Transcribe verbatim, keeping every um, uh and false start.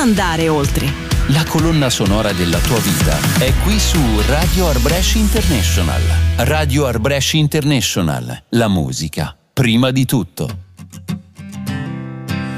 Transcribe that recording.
andare oltre. La colonna sonora della tua vita è qui su Radio Arbresh International. Radio Arbresh International, la musica prima di tutto.